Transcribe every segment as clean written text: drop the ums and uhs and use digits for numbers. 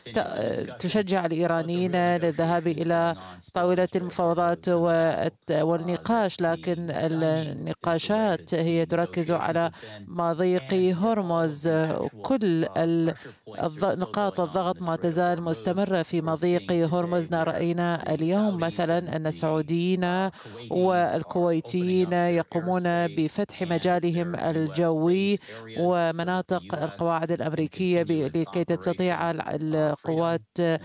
تشجع الإيرانيين للذهاب إلى طاولة المفاوضات والنقاش، لكن النقاشات هي تركز على مضيق هرمز. كل نقاط الضغط ما تزال مستمرة في مضيق هرمز. رأينا اليوم مثلا أن السعوديين والكويتيين يقومون بفتح مجالهم الجوي ومناطق القواعد الأمريكية لكي تستطيع القوات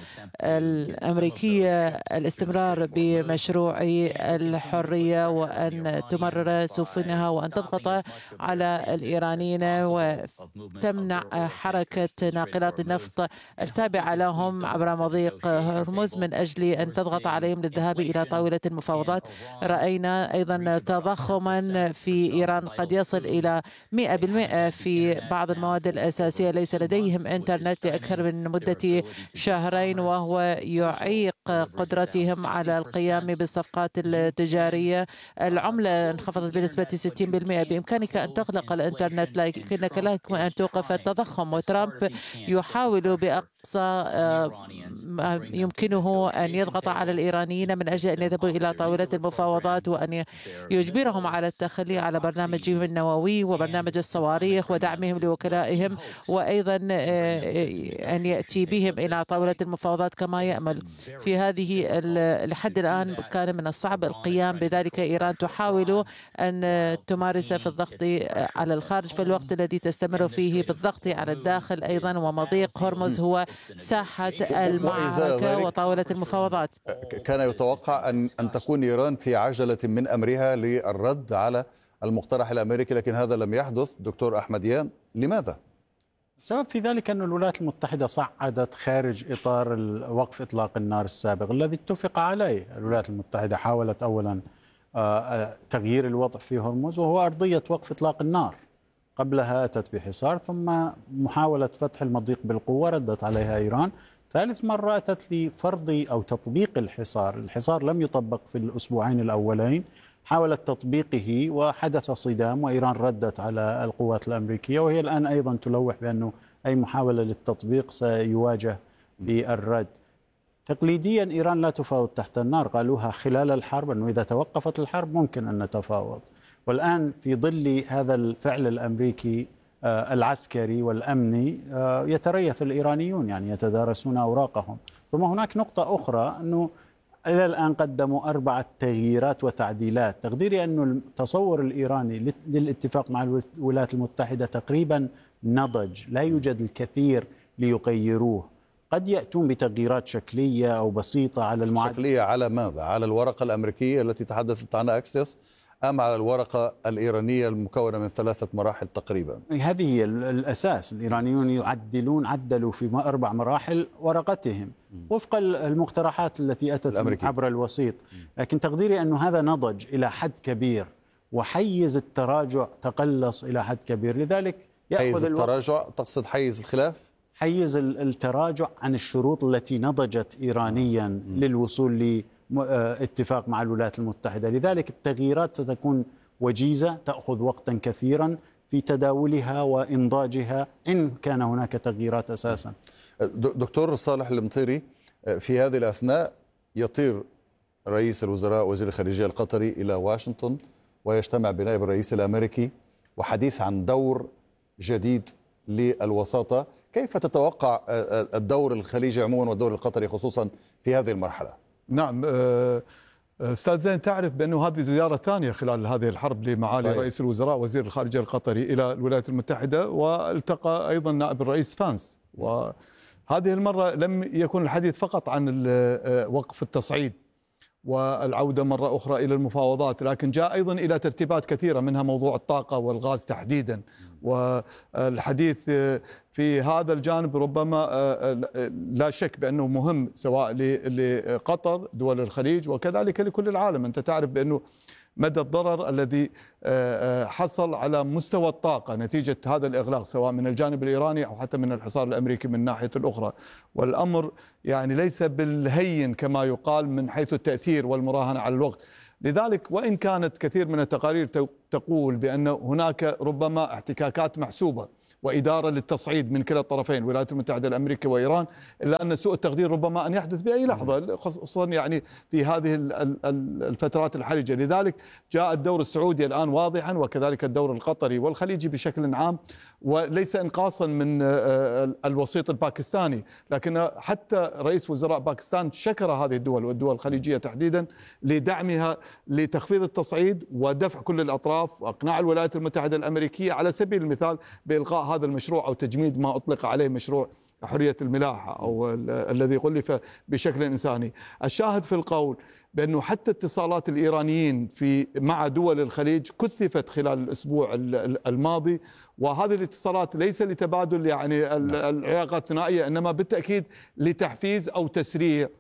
الأمريكية الاستمرار بمشروع الحرية وأن تمرر سفنها وأن تضغط على الإيرانيين وتمنع حركة ناقلات النفط التابعة لهم عبر مضيق هرمز من أجل أن تضغط عليهم للذهاب إلى طاولة المفاوضات. رأينا أيضا تضخما في إيران قد يصل إلى 100% في بعض المواد الأساسية. ليس لديهم إنترنت لأكثر من مدة شهرين، وهو يعيق قدرتهم على القيام بالصفقات التجارية. العملة انخفضت بنسبة 60%. بإمكانك أن تغلق الإنترنت لكنك لا يمكن أن توقف التضخم، وترامب يحاول بأقصى ما يمكنه أن يضغط على الإيرانيين من أجل أن يذهبوا إلى طاولة المفاوضات وأن يجبرهم على التخلي على برنامجهم النووي وبرنامج الصواريخ ودعمهم لوكلائهم، وأيضا أن يأتي بهم إلى طاولة المفاوضات كما يأمل. في هذه لحد الآن كان من الصعب القيام بذلك. إيران تحاول أن تمارس في الضغط على الخارج في الوقت الذي تستمر فيه بالضغط على الداخل أيضا، ومضيق هرمز هو ساحة المعركة وطاولة المفاوضات. كان يتوقع أن تكون إيران في عجلة من أمرها للرد على المقترح الأمريكي، لكن هذا لم يحدث. دكتور أحمديان، لماذا؟ السبب في ذلك أن الولايات المتحدة صعدت خارج إطار وقف إطلاق النار السابق الذي اتفق عليه. الولايات المتحدة حاولت أولا تغيير الوضع في هرمز وهو أرضية وقف إطلاق النار. قبلها أتت بحصار، ثم محاولة فتح المضيق بالقوة ردت عليها إيران. ثالث مرة أتت لفرض أو تطبيق الحصار. الحصار لم يطبق في الأسبوعين الأولين، حاولت تطبيقه وحدث صدام وإيران ردت على القوات الأمريكية، وهي الآن أيضا تلوح بأنه أي محاولة للتطبيق سيواجه بالرد. تقليديا إيران لا تفاوض تحت النار، قالوها خلال الحرب أنه إذا توقفت الحرب ممكن أن نتفاوض. والآن في ظل هذا الفعل الأمريكي العسكري والأمني يتريث الإيرانيون، يعني يتدارسون أوراقهم. ثم هناك نقطة أخرى، أنه إلى الآن قدموا 4 تغييرات وتعديلات. تقديري أن التصور الإيراني للاتفاق مع الولايات المتحدة تقريبا نضج، لا يوجد الكثير ليغيروه. قد يأتون بتغييرات شكلية أو بسيطة على المعادلة. شكلية على ماذا؟ على الورقة الأمريكية التي تحدثت عنها أكسيوس، أم على الورقة الإيرانية المكونة من 3 مراحل تقريبا؟ هذه هي الأساس. الإيرانيون عدلوا في 4 مراحل ورقتهم وفق المقترحات التي أتت عبر الوسيط. لكن تقديري أن هذا نضج إلى حد كبير، وحيز التراجع تقلص إلى حد كبير. لذلك حيز التراجع تقصد حيز الخلاف؟ حيز التراجع عن الشروط التي نضجت إيرانيا للوصول لاتفاق مع الولايات المتحدة. لذلك التغييرات ستكون وجيزة، تأخذ وقتا كثيرا في تداولها وإنضاجها إن كان هناك تغييرات أساسا. دكتور صالح المطيري، في هذه الأثناء يطير رئيس الوزراء وزير الخارجية القطري إلى واشنطن ويجتمع بنائب الرئيس الأمريكي وحديث عن دور جديد للوساطة. كيف تتوقع الدور الخليجي عموما والدور القطري خصوصا في هذه المرحلة؟ نعم أستاذ زين، تعرف بأنه هذه زيارة ثانية خلال هذه الحرب لمعالي رئيس الوزراء وزير الخارجية القطري إلى الولايات المتحدة، والتقى أيضا نائب الرئيس فانس. وهذه المرة لم يكن الحديث فقط عن وقف التصعيد والعودة مرة أخرى إلى المفاوضات، لكن جاء أيضا إلى ترتيبات كثيرة منها موضوع الطاقة والغاز تحديدا. والحديث في هذا الجانب ربما لا شك بأنه مهم سواء لقطر دول الخليج وكذلك لكل العالم. أنت تعرف بأنه مدى الضرر الذي حصل على مستوى الطاقة نتيجة هذا الإغلاق سواء من الجانب الإيراني أو حتى من الحصار الأمريكي من ناحية الأخرى. والأمر يعني ليس بالهين كما يقال من حيث التأثير والمراهنة على الوقت. لذلك وإن كانت كثير من التقارير تقول بأن هناك ربما احتكاكات محسوبة وإدارة للتصعيد من كلا الطرفين الولايات المتحدة الأمريكية وإيران، إلا أن سوء التقدير ربما أن يحدث بأي لحظة، خصوصا يعني في هذه الفترات الحرجة. لذلك جاء الدور السعودي الآن واضحا، وكذلك الدور القطري والخليجي بشكل عام، وليس إنقاصا من الوسيط الباكستاني، لكن حتى رئيس وزراء باكستان شكر هذه الدول والدول الخليجية تحديدا لدعمها لتخفيض التصعيد ودفع كل الأطراف وإقناع الولايات المتحدة الأمريكية على سبيل المثال بإلغاء هذا المشروع أو تجميد ما أطلق عليه مشروع حرية الملاحة أو الذي غلف بشكل إنساني. الشاهد في القول بأنه حتى اتصالات الإيرانيين مع دول الخليج كثفت خلال الأسبوع الماضي، وهذه الاتصالات ليس لتبادل يعني العلاقات الثنائية، إنما بالتأكيد لتحفيز أو تسريع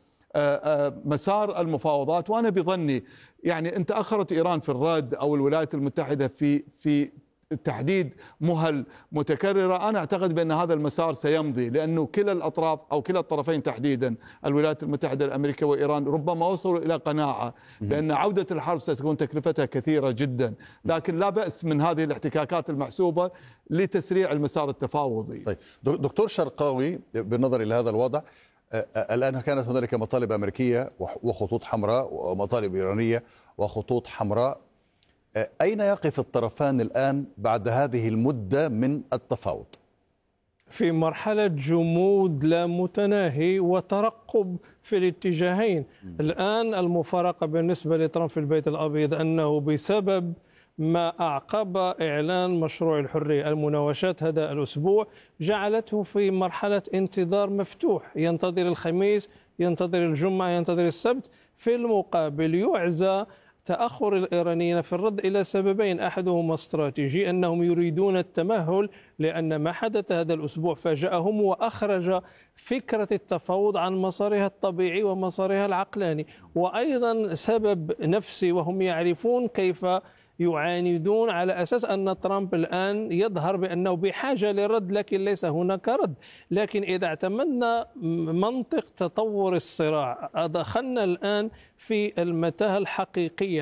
مسار المفاوضات. وأنا بظني يعني أن تأخرت إيران في الرد أو الولايات المتحدة في تحديد مهل متكررة، أنا أعتقد بأن هذا المسار سيمضي، لأنه كلا الأطراف أو كلا الطرفين تحديدا الولايات المتحدة الأمريكية وإيران ربما وصلوا إلى قناعة بأن عودة الحرب ستكون تكلفتها كثيرة جدا، لكن لا بأس من هذه الاحتكاكات المحسوبة لتسريع المسار التفاوضي. طيب دكتور شرقاوي، بالنظر إلى هذا الوضع الآن كانت هنالك مطالب أمريكية وخطوط حمراء ومطالب إيرانية وخطوط حمراء، أين يقف الطرفان الآن بعد هذه المدة من التفاوض؟ في مرحلة جمود لا متناهي وترقب في الاتجاهين. الآن المفارقة بالنسبة لترامب في البيت الأبيض أنه بسبب ما أعقب إعلان مشروع الحرية المناوشات هذا الأسبوع جعلته في مرحلة انتظار مفتوح، ينتظر الخميس، ينتظر الجمعة، ينتظر السبت. في المقابل يعزى تأخر الإيرانيين في الرد إلى سببين، أحدهما استراتيجي أنهم يريدون التمهل، لأن ما حدث هذا الأسبوع فاجأهم وأخرج فكرة التفاوض عن مسارها الطبيعي ومسارها العقلاني، وأيضا سبب نفسي وهم يعرفون كيف يعاندون على أساس أن ترامب الآن يظهر بأنه بحاجة للرد لكن ليس هناك رد. لكن إذا اعتمدنا منطق تطور الصراع دخلنا الآن في المتاهة الحقيقية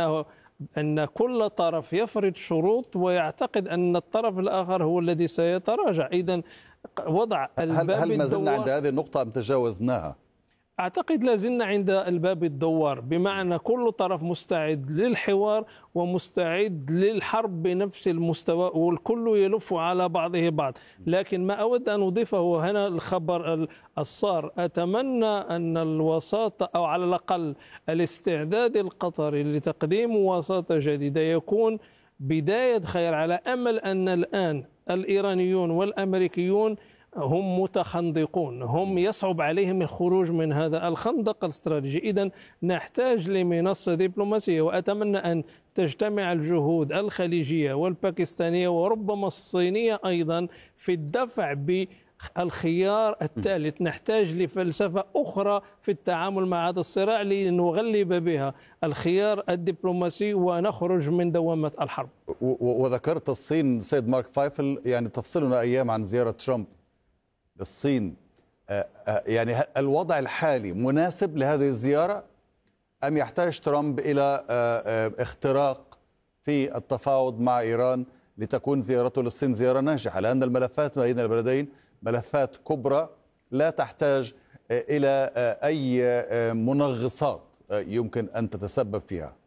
أن كل طرف يفرض شروط ويعتقد أن الطرف الآخر هو الذي سيتراجع. إذن وضع الباب هل ما زلنا عند هذه النقطة أم تجاوزناها؟ أعتقد لازلنا عند الباب الدوار، بمعنى كل طرف مستعد للحوار ومستعد للحرب بنفس المستوى، والكل يلف على بعضه بعض. لكن ما أود أن أضيفه هنا الخبر الصار، أتمنى أن الوساطة أو على الأقل الاستعداد القطري لتقديم وساطة جديدة يكون بداية خير، على أمل أن الآن الإيرانيون والأمريكيون هم متخندقون، هم يصعب عليهم الخروج من هذا الخندق الاستراتيجي. إذن نحتاج لمنصة دبلوماسية، وأتمنى أن تجتمع الجهود الخليجية والباكستانية وربما الصينية أيضا في الدفع بالخيار الثالث. نحتاج لفلسفة أخرى في التعامل مع هذا الصراع لنغلب بها الخيار الدبلوماسي ونخرج من دوامة الحرب. وذكرت الصين سيد مارك فايفل، يعني تفصلنا أيام عن زيارة ترامب للصين، يعني الوضع الحالي مناسب لهذه الزيارة أم يحتاج ترامب إلى اختراق في التفاوض مع إيران لتكون زيارته للصين زيارة ناجحة؟ لأن الملفات بين البلدين ملفات كبرى لا تحتاج إلى أي منغصات يمكن أن تتسبب فيها.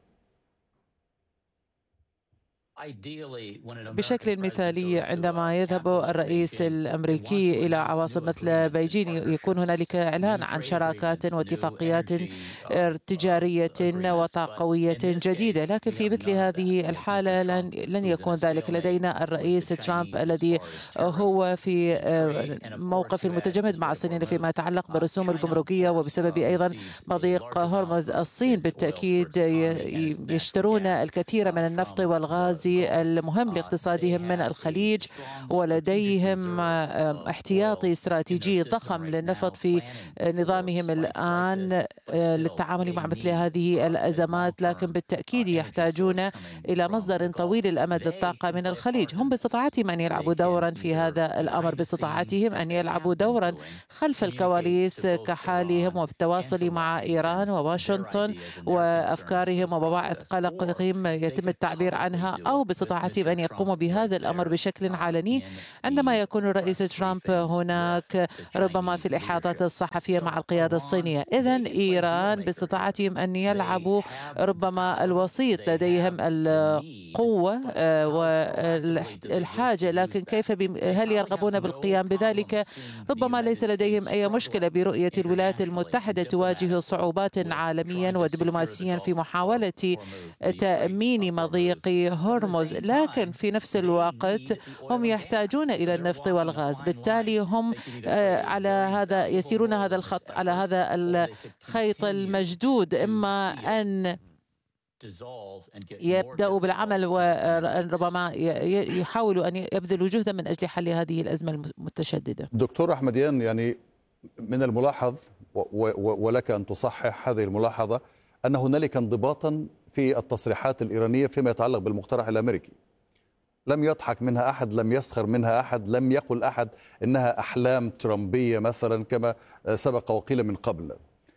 بشكل مثالي عندما يذهب الرئيس الأمريكي إلى عواصم مثل بيجين يكون هنالك إعلان عن شراكات واتفاقيات تجارية وطاقوية جديدة، لكن في مثل هذه الحالة لن يكون ذلك. لدينا الرئيس ترامب الذي هو في موقف متجمد مع الصين فيما يتعلق بالرسوم الجمركية، وبسبب أيضا مضيق هرمز. الصين بالتأكيد يشترون الكثير من النفط والغاز المهم لاقتصادهم من الخليج، ولديهم احتياطي استراتيجي ضخم للنفط في نظامهم الآن للتعامل مع مثل هذه الأزمات، لكن بالتأكيد يحتاجون إلى مصدر طويل الأمد للطاقة من الخليج. هم باستطاعتهم أن يلعبوا دورا في هذا الأمر، باستطاعتهم أن يلعبوا دورا خلف الكواليس كحالهم وبالتواصل مع إيران وواشنطن وأفكارهم وبواعث قلقهم يتم التعبير عنها، أو أو باستطاعتهم أن يقوموا بهذا الأمر بشكل علني عندما يكون الرئيس ترامب هناك ربما في الإحاطات الصحفية مع القيادة الصينية. إذن إيران باستطاعتهم أن يلعبوا ربما الوسيط، لديهم القوة والحاجة، لكن هل يرغبون بالقيام بذلك؟ ربما ليس لديهم أي مشكلة برؤية الولايات المتحدة تواجه صعوبات عالميا ودبلوماسيا في محاولة تأمين مضيق هرمز، لكن في نفس الوقت هم يحتاجون إلى النفط والغاز، بالتالي هم على هذا يسيرون هذا الخط، على هذا الخيط المشدود، إما أن يبدأوا بالعمل وربما يحاولوا أن يبذلوا جهدا من أجل حل هذه الأزمة المتشددة. دكتور أحمديان، يعني من الملاحظ ولك أن تصحح هذه الملاحظة أن هنالك انضباطا في التصريحات الإيرانية فيما يتعلق بالمقترح الأمريكي. لم يضحك منها أحد، لم يسخر منها أحد، لم يقل أحد إنها أحلام ترامبية مثلا كما سبق وقيل من قبل.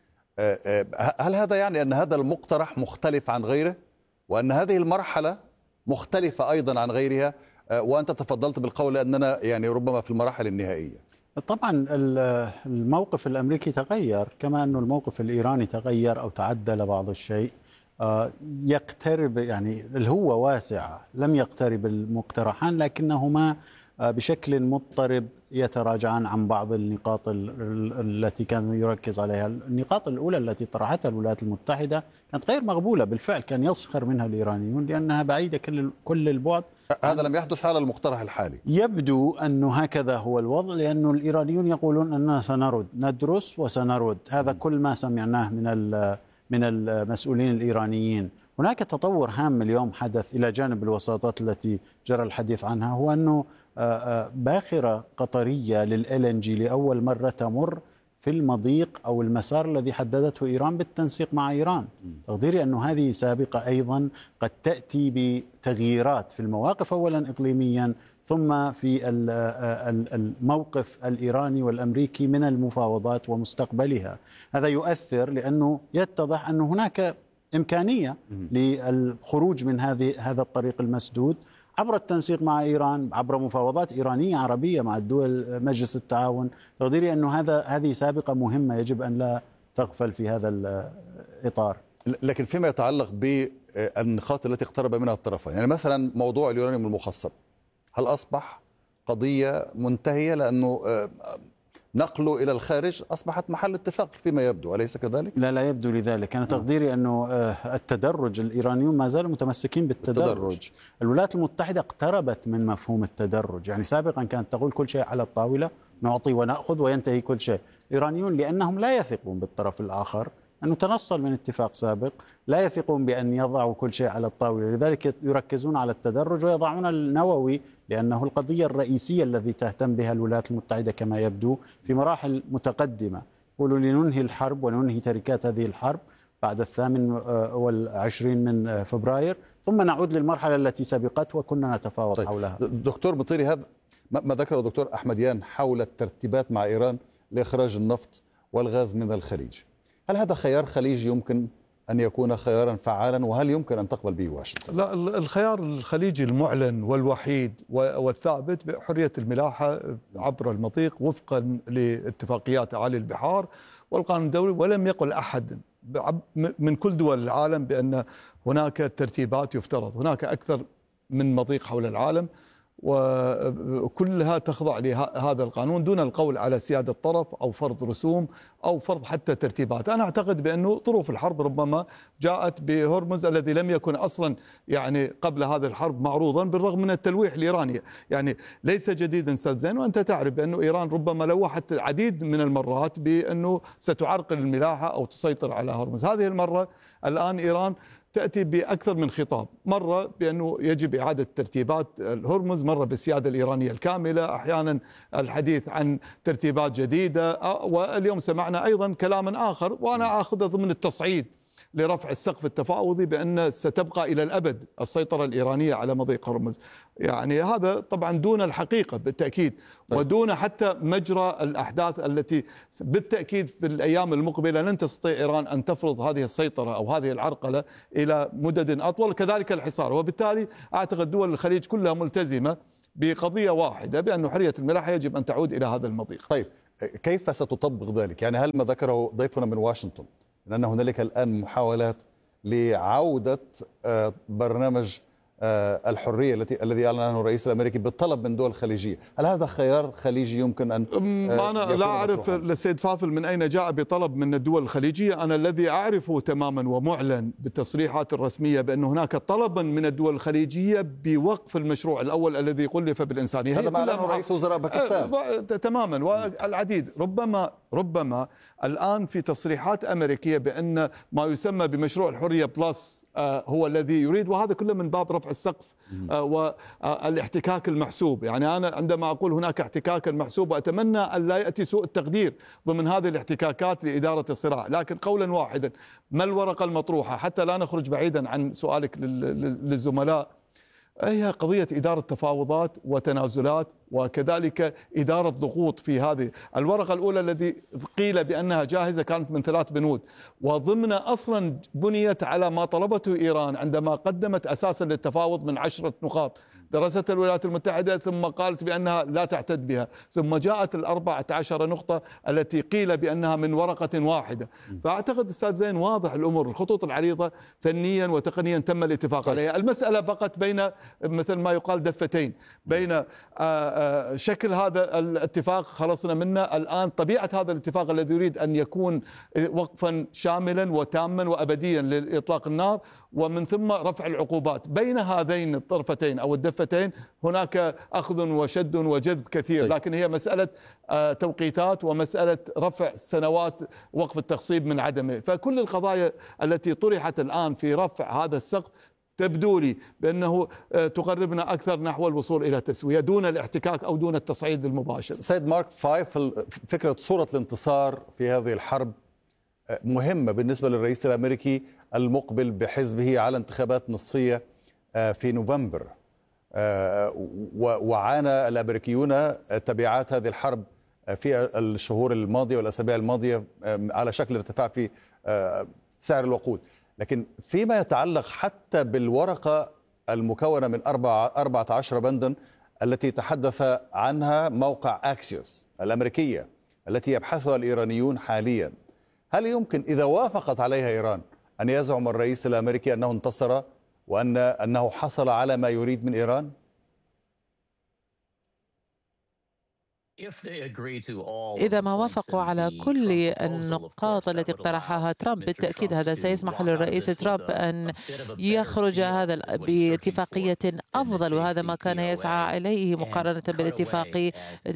هل هذا يعني أن هذا المقترح مختلف عن غيره، وأن هذه المرحلة مختلفة أيضا عن غيرها، وأنت تفضلت بالقول أننا يعني ربما في المراحل النهائية؟ طبعا الموقف الأمريكي تغير، كما أن الموقف الإيراني تغير أو تعدل بعض الشيء. يقترب، يعني الهوة واسعة، لم يقترب المقترحان لكنهما بشكل مضطرب يتراجعان عن بعض النقاط التي كان يركز عليها. النقاط الأولى التي طرحتها الولايات المتحدة كانت غير مقبولة بالفعل، كان يسخر منها الإيرانيون لأنها بعيدة كل البعد. هذا لم يحدث على المقترح الحالي. يبدو أنه هكذا هو الوضع، لأن الإيرانيون يقولون أننا سنرد، ندرس وسنرد. هذا كل ما سمعناه من المسؤولين الإيرانيين. هناك تطور هام اليوم حدث إلى جانب الوساطات التي جرى الحديث عنها، هو أنه باخرة قطرية للLNG لأول مرة تمر في المضيق أو المسار الذي حددته إيران بالتنسيق مع إيران. تقديري أنه هذه سابقة أيضا قد تأتي بتغييرات في المواقف، أولا إقليميا ثم في الموقف الإيراني والأمريكي من المفاوضات ومستقبلها. هذا يؤثر لأنه يتضح أن هناك إمكانية للخروج من هذا الطريق المسدود عبر التنسيق مع إيران، عبر مفاوضات إيرانية عربية مع الدول مجلس التعاون. تقديري أنه هذه سابقة مهمة يجب أن لا تغفل في هذا الإطار. لكن فيما يتعلق بالنقاط التي اقترب منها الطرفين، يعني مثلا موضوع اليورانيوم المخصب، هل أصبح قضية منتهية؟ لأنه نقله إلى الخارج أصبحت محل اتفاق فيما يبدو، أليس كذلك؟ لا يبدو لذلك. أنا تقديري أنه التدرج، الإيرانيون ما زالوا متمسكين بالتدرج. الولايات المتحدة اقتربت من مفهوم التدرج، يعني سابقا كانت تقول كل شيء على الطاولة، نعطي ونأخذ وينتهي كل شيء. الإيرانيون لأنهم لا يثقون بالطرف الآخر، أنه تنصل من اتفاق سابق، لا يثقون بأن يضعوا كل شيء على الطاولة، لذلك يركزون على التدرج ويضعون النووي، لأنه القضية الرئيسية التي تهتم بها الولايات المتحدة كما يبدو في مراحل متقدمة. يقولوا لننهي الحرب وننهي تركات هذه الحرب بعد 28 من فبراير، ثم نعود للمرحلة التي سبقت وكنا نتفاوض حولها. دكتور مطيري، هذا ما ذكره دكتور أحمديان حول الترتيبات مع إيران لإخراج النفط والغاز من الخليج، هل هذا خيار خليجي يمكن أن يكون خيارا فعالا، وهل يمكن أن تقبل به واشنطن؟ لا، الخيار الخليجي المعلن والوحيد والثابت بحرية الملاحة عبر المضيق وفقا لاتفاقيات أعالي البحار والقانون الدولي، ولم يقل أحد من كل دول العالم بأن هناك ترتيبات يفترض. هناك أكثر من مضيق حول العالم وكلها تخضع لهذا القانون دون القول على سيادة طرف أو فرض رسوم أو فرض حتى ترتيبات. أنا أعتقد بأنه ظروف الحرب ربما جاءت بهرمز الذي لم يكن أصلا يعني قبل هذه الحرب معروضا، بالرغم من التلويح الإيراني، يعني ليس جديدا أستاذ زين. وأنت تعرف بأنه إيران ربما لوحت العديد من المرات بأنه ستعرقل الملاحة أو تسيطر على هرمز. هذه المرة الآن إيران تأتي بأكثر من خطاب، مرة بأنه يجب إعادة ترتيبات الهرمز، مرة بالسيادة الإيرانية الكاملة، أحيانا الحديث عن ترتيبات جديدة، واليوم سمعنا أيضا كلاما آخر وأنا أخذ ضمن التصعيد لرفع السقف التفاوضي بأن ستبقى إلى الأبد السيطرة الإيرانية على مضيق هرمز. يعني هذا طبعا دون الحقيقة بالتأكيد، ودون حتى مجرى الأحداث التي بالتأكيد في الأيام المقبلة لن تستطيع إيران أن تفرض هذه السيطرة أو هذه العرقلة إلى مدد أطول، كذلك الحصار. وبالتالي أعتقد دول الخليج كلها ملتزمة بقضية واحدة، بأن حرية الملاحة يجب أن تعود إلى هذا المضيق. طيب كيف ستطبق ذلك؟ يعني هل ما ذكره ضيفنا من واشنطن أن هنالك الآن محاولات لعودة برنامج الحرية الذي أعلن عنه الرئيس الأمريكي بالطلب من دول خليجية، هل هذا خيار خليجي يمكن أن أنا لا أعرف السيد فافل من أين جاء بطلب من الدول الخليجية. أنا الذي أعرفه تماما ومعلن بالتصريحات الرسمية بأن هناك طلبا من الدول الخليجية بوقف المشروع الأول الذي كلف بالإنسانية. هذا ما أعلنه رئيس وزراء باكستان تماما، والعديد. ربما الآن في تصريحات أمريكية بأن ما يسمى بمشروع الحرية بلس هو الذي يريد، وهذا كله من باب رفع السقف والاحتكاك المحسوب. يعني أنا عندما أقول هناك احتكاك محسوب وأتمنى أن لا يأتي سوء التقدير ضمن هذه الاحتكاكات لإدارة الصراع، لكن قولا واحدا ما الورقة المطروحة حتى لا نخرج بعيدا عن سؤالك للزملاء؟ هي قضية إدارة تفاوضات وتنازلات وكذلك إدارة ضغوط. في هذه الورقة الأولى التي قيل بأنها جاهزة كانت من 3 بنود، وضمن أصلا بنيت على ما طلبته إيران عندما قدمت أساسا للتفاوض من 10 نقاط درست الولايات المتحدة ثم قالت بأنها لا تعتد بها، ثم جاءت 14 نقطة التي قيل بأنها من ورقة واحدة. فأعتقد أستاذ زين واضح الأمور، الخطوط العريضة فنيا وتقنيا تم الاتفاق عليها. المسألة بقت بين مثل ما يقال دفتين، بين شكل هذا الاتفاق خلصنا منه، الآن طبيعة هذا الاتفاق الذي يريد أن يكون وقفا شاملا وتاما وأبديا لإطلاق النار، ومن ثم رفع العقوبات. بين هذين الطرفتين أو الدفتين هناك أخذ وشد وجذب كثير، لكن هي مسألة توقيتات ومسألة رفع سنوات وقف التخصيب من عدمه. فكل القضايا التي طرحت الآن في رفع هذا السقف تبدو لي بأنه تقربنا أكثر نحو الوصول إلى تسوية دون الاحتكاك أو دون التصعيد المباشر. سيد مارك فايف، فكرة صورة الانتصار في هذه الحرب مهمة بالنسبة للرئيس الأمريكي المقبل بحزبه على انتخابات نصفية في نوفمبر، وعانى الأمريكيون تبعات هذه الحرب في الشهور الماضية والأسابيع الماضية على شكل ارتفاع في سعر الوقود. لكن فيما يتعلق حتى بالورقة المكونة من 14 بندا التي تحدث عنها موقع أكسيوس الأمريكية التي يبحثها الإيرانيون حاليا، هل يمكن إذا وافقت عليها إيران أن يزعم الرئيس الأمريكي أنه انتصر وأنه حصل على ما يريد من إيران؟ إذا ما وافقوا على كل النقاط التي اقترحها ترامب، بالتأكيد هذا سيسمح للرئيس ترامب أن يخرج هذا باتفاقية أفضل، وهذا ما كان يسعى إليه مقارنة بالاتفاق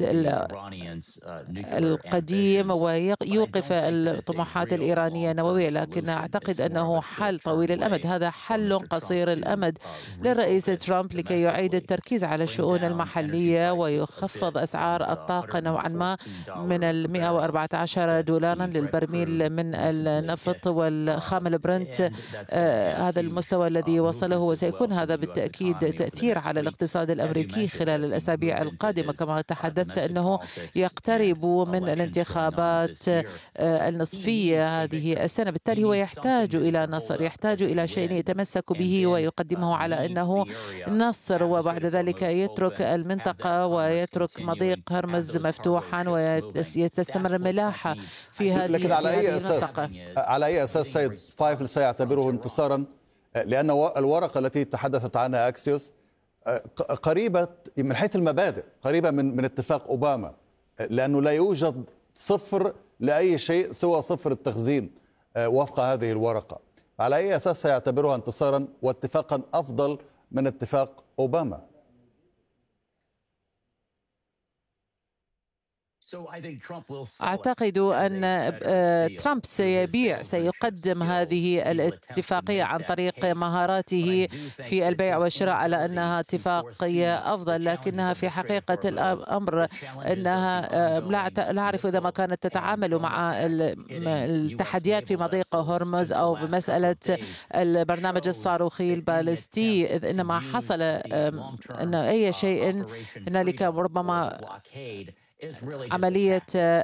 القديم ويوقف الطموحات الإيرانية النووية. لكن أعتقد أنه حل طويل الأمد، هذا حل قصير الأمد للرئيس ترامب لكي يعيد التركيز على الشؤون المحلية ويخفض أسعار الطاقة نوعا ما من 114 دولارا للبرميل من النفط والخام البرنت، هذا المستوى الذي وصله، وسيكون هذا بالتأكيد تأثير على الاقتصاد الأمريكي خلال الأسابيع القادمة. كما تحدثت أنه يقترب من الانتخابات النصفية هذه السنة، بالتالي هو يحتاج إلى نصر، يحتاج إلى شيء يتمسك به ويقدمه على أنه نصر، وبعد ذلك يترك المنطقة ويترك مضيق هرمز مفتوحا وتستمر الملاحة في هذه لكن على أي أساس سيد فايفل سيعتبره انتصارا؟ لأن الورقة التي تحدثت عنها أكسيوس قريبة من حيث المبادئ، قريبة من اتفاق أوباما، لأنه لا يوجد صفر لأي شيء سوى صفر التخزين وفق هذه الورقة. على أي أساس سيعتبرها انتصارا واتفاقا أفضل من اتفاق أوباما؟ أعتقد أن ترامب سيقدم هذه الاتفاقية عن طريق مهاراته في البيع والشراء على أنها اتفاقية أفضل، لكنها في حقيقة الأمر أنها لا أعرف إذا ما كانت تتعامل مع التحديات في مضيق هرمز أو في مسألة البرنامج الصاروخي البالستي، إذ إنما حصل أن أي شيء هنالك ربما عملية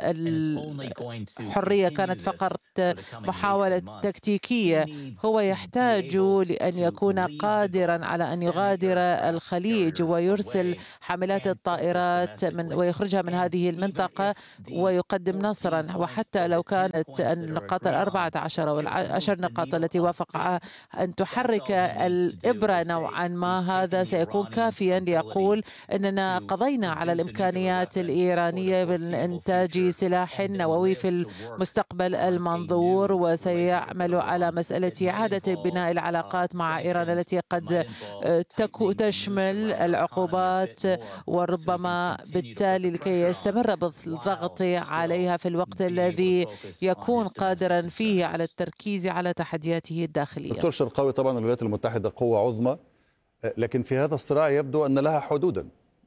الحرية كانت فقط محاولة تكتيكية. هو يحتاج لأن يكون قادرا على أن يغادر الخليج ويرسل حاملات الطائرات ويخرجها من هذه المنطقة ويقدم نصرا، وحتى لو كانت النقاط 14 أو 10 نقاط التي وافق أن تحرك الإبرة نوعا ما، هذا سيكون كافيا ليقول أننا قضينا على الإمكانيات الإيرانية بالإنتاج سلاح نووي في المستقبل المنظور، وسيعمل على مسألة إعادة بناء العلاقات مع إيران التي قد تشمل العقوبات، وربما بالتالي لكي يستمر بالضغط عليها في الوقت الذي يكون قادرا فيه على التركيز على تحدياته الداخلية. دكتور شرقاوي، طبعا الولايات المتحدة قوة عظمى، لكن في هذا الصراع يبدو أن لها حدودا،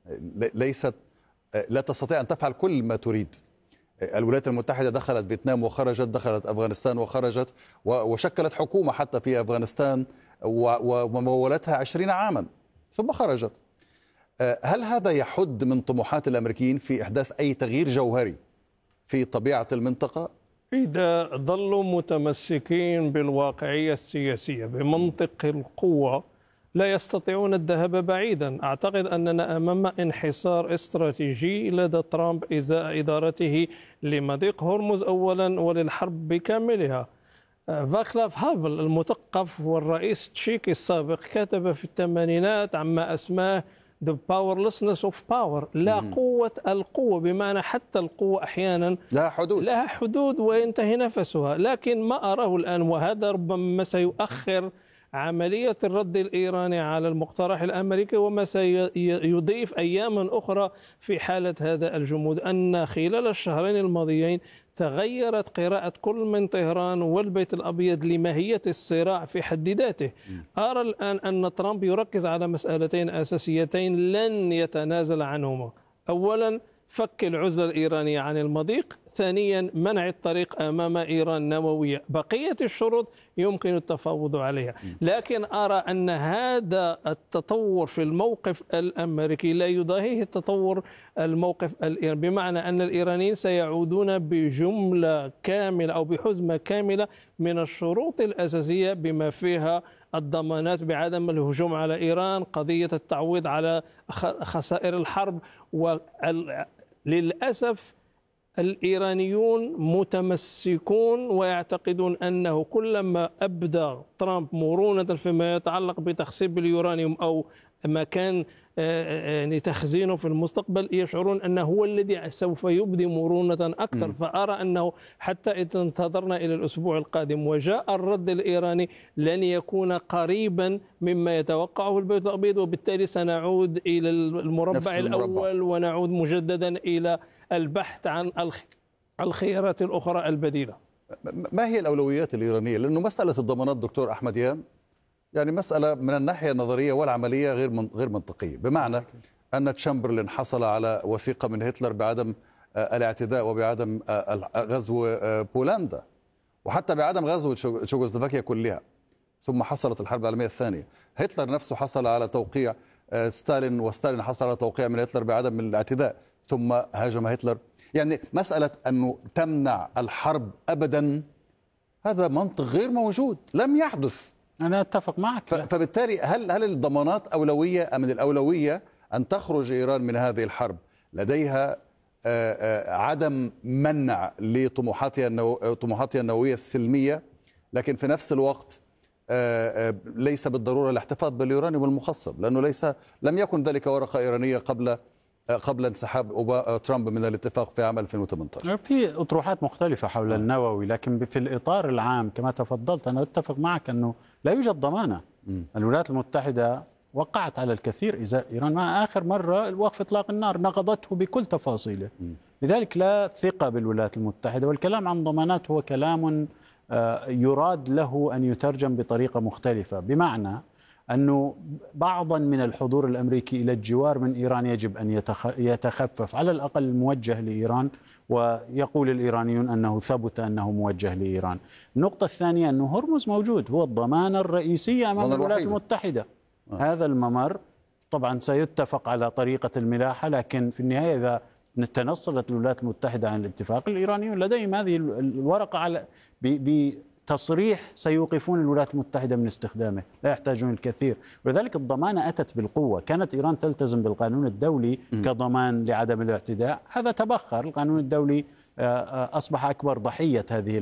لا تستطيع أن تفعل كل ما تريد. الولايات المتحدة دخلت فيتنام وخرجت، دخلت أفغانستان وخرجت، وشكلت حكومة حتى في أفغانستان ومولتها 20 عاما ثم خرجت. هل هذا يحد من طموحات الأمريكيين في إحداث أي تغيير جوهري في طبيعة المنطقة؟ إذا ظلوا متمسكين بالواقعية السياسية بمنطق القوة لا يستطيعون الذهاب بعيدا. أعتقد أننا أمام انحسار استراتيجي لدى ترامب إزاء إدارته لمضيق هرمز أولا وللحرب بكاملها. فاكلاف هافل المثقف والرئيس التشيكي السابق كتب في الثمانينات عما أسماه The powerlessness of power، لا قوة القوة، بمعنى حتى القوة أحيانا لها حدود وينتهي نفسها. لكن ما أراه الآن، وهذا ربما سيؤخر عملية الرد الإيراني على المقترح الأمريكي وما سيضيف أياما أخرى في حالة هذا الجمود، أن خلال الشهرين الماضيين تغيرت قراءة كل من طهران والبيت الأبيض لماهية الصراع في حد ذاته. أرى الآن أن ترامب يركز على مسألتين أساسيتين لن يتنازل عنهما: أولا فك العزلة الإيرانية عن المضيق، ثانيا منع الطريق أمام إيران نووية. بقية الشروط يمكن التفاوض عليها، لكن أرى أن هذا التطور في الموقف الأمريكي لا يضاهيه التطور الموقف الإيراني، بمعنى أن الإيرانيين سيعودون بجملة كاملة أو بحزمة كاملة من الشروط الأساسية بما فيها الضمانات بعدم الهجوم على إيران، قضية التعويض على خسائر الحرب. وللأسف الإيرانيون متمسكون ويعتقدون أنه كلما أبدى ترامب مرونة فيما يتعلق بتخصيب اليورانيوم أو مكان يعني تخزينه في المستقبل، يشعرون أنه هو الذي سوف يبدي مرونة أكثر. فأرى أنه حتى إذا انتظرنا إلى الأسبوع القادم وجاء الرد الإيراني لن يكون قريبا مما يتوقعه البيت الأبيض، وبالتالي سنعود إلى المربع الأول ونعود مجددا إلى البحث عن الخيارات الأخرى البديلة. ما هي الأولويات الإيرانية؟ لأنه مسألة الضمانات دكتور أحمد يان يعني مسألة من الناحية النظرية والعملية غير منطقية، بمعنى أن تشامبرلين حصل على وثيقة من هتلر بعدم الاعتداء وبعدم غزو بولندا وحتى بعدم غزو تشيكوسلوفاكيا كلها، ثم حصلت الحرب العالمية الثانية. هتلر نفسه حصل على توقيع ستالين، وستالين حصل على توقيع من هتلر بعدم الاعتداء، ثم هاجم هتلر. يعني مسألة أنه تمنع الحرب أبدا هذا منطق غير موجود، لم يحدث. أنا أتفق معك. فبالتالي هل الضمانات أولوية أم من الأولوية أن تخرج إيران من هذه الحرب لديها عدم منع لطموحاتها النووية السلمية، لكن في نفس الوقت ليس بالضرورة الاحتفاظ باليورانيوم المخصب، لأنه لم يكن ذلك ورقة إيرانية قبل انسحاب ترامب من الاتفاق في عام 2018. في أطروحات مختلفة حول النووي، لكن في الإطار العام كما تفضلت أنا أتفق معك أنه لا يوجد ضمانة. الولايات المتحدة وقعت على الكثير إزاء إيران، مع آخر مرة وقف إطلاق النار نقضته بكل تفاصيله لذلك لا ثقة بالولايات المتحدة. والكلام عن ضمانات هو كلام يراد له أن يترجم بطريقة مختلفة، بمعنى أنه بعضا من الحضور الأمريكي إلى الجوار من إيران يجب أن يتخفف، على الأقل موجه لإيران، ويقول الإيرانيون أنه ثبت أنه موجه لإيران. النقطة الثانية أنه هرمز موجود، هو الضمانة الرئيسية أمام الولايات المتحدة. هذا الممر طبعا سيتفق على طريقة الملاحة، لكن في النهاية إذا تنصلت الولايات المتحدة عن الاتفاق، الإيرانيون لديهم هذه الورقة على بتصريح سيوقفون الولايات المتحدة من استخدامه، لا يحتاجون الكثير. ولذلك الضمانة أتت بالقوة. كانت إيران تلتزم بالقانون الدولي كضمان لعدم الاعتداء، هذا تبخر. القانون الدولي أصبح أكبر ضحية هذه